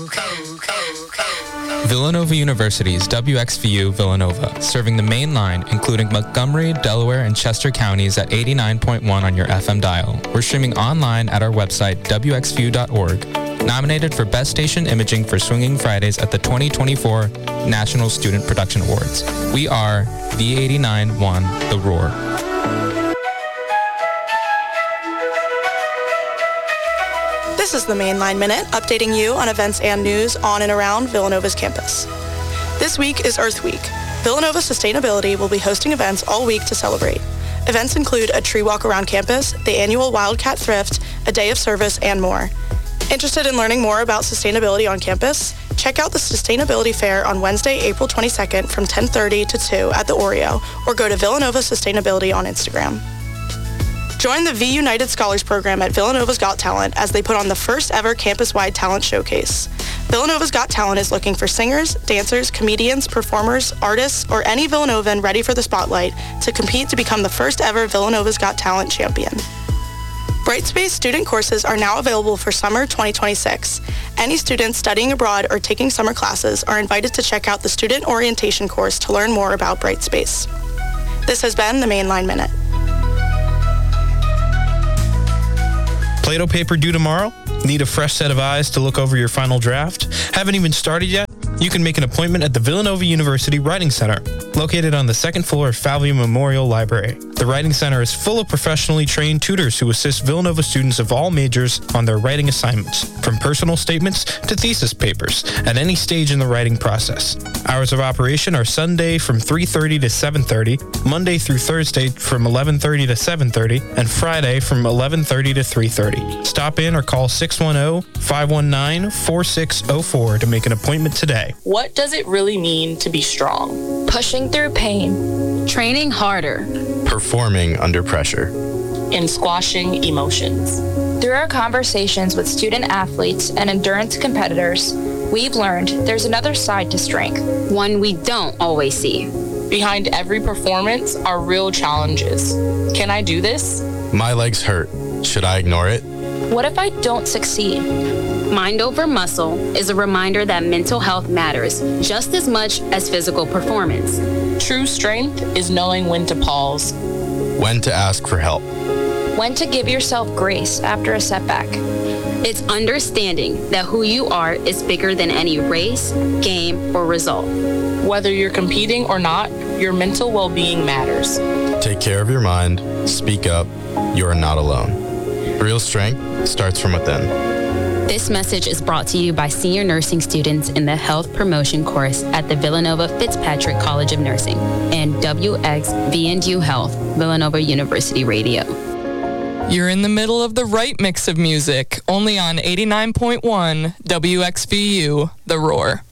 Villanova University's WXVU Villanova, serving the main line, including Montgomery, Delaware, and Chester counties at 89.1 on your FM dial. We're streaming online at our website, wxvu.org. Nominated for Best Station Imaging for Swinging Fridays at the 2024 National Student Production Awards. We are V89.1 The Roar. This is the Mainline Minute, updating you on events and news on and around Villanova's campus. This week is Earth Week. Villanova Sustainability will be hosting events all week to celebrate. Events include a tree walk around campus, the annual Wildcat Thrift, a day of service, and more. Interested in learning more about sustainability on campus? Check out the Sustainability Fair on Wednesday, April 22nd from 10:30 to 2 at the Oreo, or go to Villanova Sustainability on Instagram. Join the V United Scholars Program at Villanova's Got Talent as they put on the first ever campus-wide talent showcase. Villanova's Got Talent is looking for singers, dancers, comedians, performers, artists, or any Villanovan ready for the spotlight to compete to become the first ever Villanova's Got Talent champion. Brightspace student courses are now available for summer 2026. Any students studying abroad or taking summer classes are invited to check out the student orientation course to learn more about Brightspace. This has been the Mainline Minute. Play-Doh paper due tomorrow? Need a fresh set of eyes to look over your final draft? Haven't even started yet? You can make an appointment at the Villanova University Writing Center, located on the second floor of Falvey Memorial Library. The Writing Center is full of professionally trained tutors who assist Villanova students of all majors on their writing assignments, from personal statements to thesis papers, at any stage in the writing process. Hours of operation are Sunday from 3:30 to 7:30, Monday through Thursday from 11:30 to 7:30, and Friday from 11:30 to 3:30. Stop in or call 610-519-4604 to make an appointment today. What does it really mean to be strong? Pushing through pain, training harder, performing under pressure, and squashing emotions. Through our conversations with student athletes and endurance competitors, we've learned there's another side to strength, one we don't always see. Behind every performance are real challenges. Can I do this? My legs hurt. Should I ignore it? What if I don't succeed? Mind Over Muscle is a reminder that mental health matters just as much as physical performance. True strength is knowing when to pause, when to ask for help, when to give yourself grace after a setback. It's understanding that who you are is bigger than any race, game, or result. Whether you're competing or not, your mental well-being matters. Take care of your mind, speak up, you are not alone. Real strength starts from within. This message is brought to you by senior nursing students in the health promotion course at the Villanova Fitzpatrick College of Nursing and WXVNU Health, Villanova University Radio. You're in the middle of the right mix of music, only on 89.1 WXVU, The Roar.